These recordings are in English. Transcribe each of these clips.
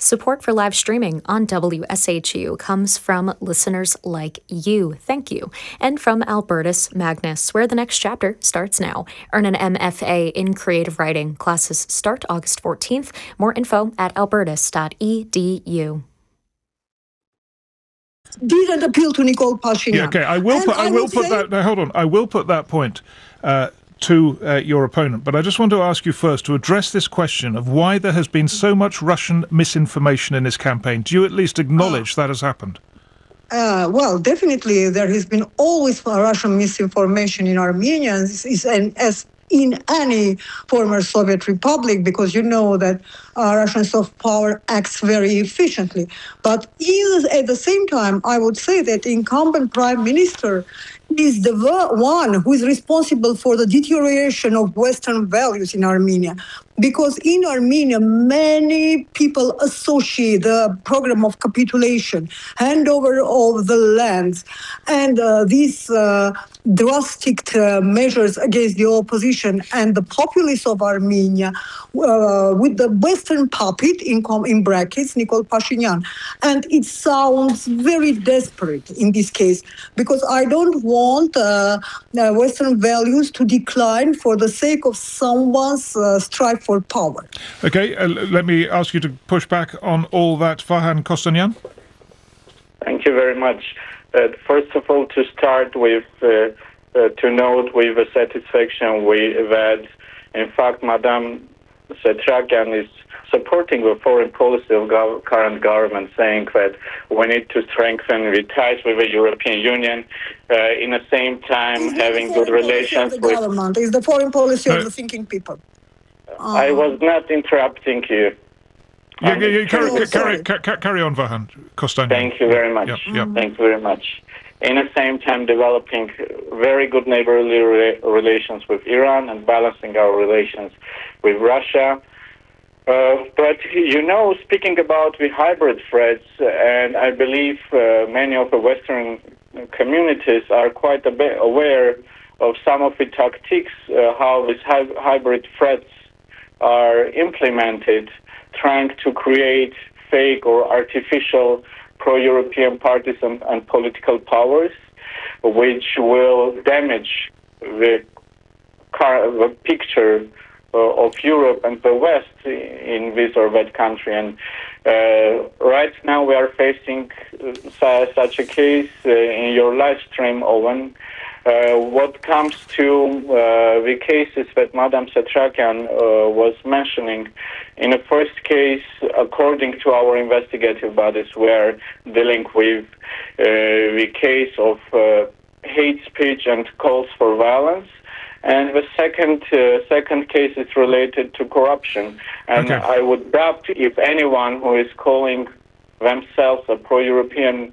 Support for live streaming on WSHU comes from listeners like you. Thank you. And from Albertus Magnus, where the next chapter starts now. Earn an MFA in creative writing. Classes start August 14th. More info at albertus.edu. Didn't appeal to Nikol Pashinyan. Yeah, okay, I will put that. Now, hold on. I will put that point to your opponent, but I just want to ask you first to address this question of why there has been so much Russian misinformation in this campaign. Do you at least acknowledge that has happened? Well, definitely there has been always Russian misinformation in Armenia, as in any former Soviet republic, because you know that Russian soft power acts very efficiently. But at the same time, I would say that the incumbent prime minister is the one who is responsible for the deterioration of Western values in Armenia. Because in Armenia, many people associate the program of capitulation, handover of the lands, and these drastic measures against the opposition and the populace of Armenia with the Western puppet, in brackets, Nikol Pashinyan. And it sounds very desperate in this case, because I don't want Western values to decline for the sake of someone's strife for power. Okay, let me ask you to push back on all that. Vahan Kostanyan. Thank you very much. First of all, to start with, to note with satisfaction that, in fact, Madame Setrakian is supporting the foreign policy of current government, saying that we need to strengthen the ties with the European Union, in the same time having good relations with... the government. It's the foreign policy of the thinking people. I was not interrupting you. Carry on, Vahan Kostanyan. Thank you very much. Yep. Thank you very much. In the same time, developing very good neighborly relations with Iran and balancing our relations with Russia. But, speaking about the hybrid threats, and I believe many of the Western communities are quite a bit aware of some of the tactics, how these hybrid threats are implemented, trying to create fake or artificial pro-European parties and political powers, which will damage the picture of Europe and the West in this or that country. And right now we are facing such a case in your live stream, Owen. What comes to the cases that Madame Setrakian was mentioning, in the first case, according to our investigative bodies, we are dealing with the case of hate speech and calls for violence. And the second case is related to corruption. And okay. I would doubt if anyone who is calling themselves a pro-European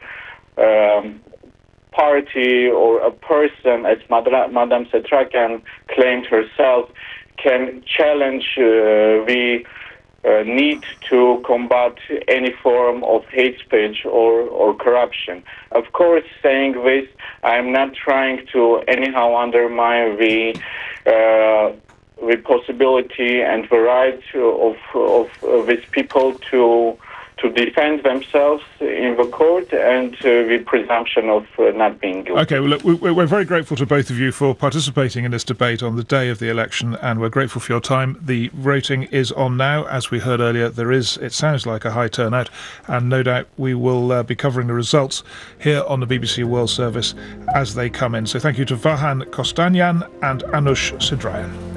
party or a person, as Madame Setrakian claimed herself, can challenge the need to combat any form of hate speech or corruption. Of course, saying this, I'm not trying to anyhow undermine the possibility and the right of these people to defend themselves in the court and the presumption of not being guilty. Okay, well, look, we're very grateful to both of you for participating in this debate on the day of the election, and we're grateful for your time. The voting is on now. As we heard earlier, it sounds like a high turnout, and no doubt we will be covering the results here on the BBC World Service as they come in. So thank you to Vahan Kostanyan and Anush Sidrayan.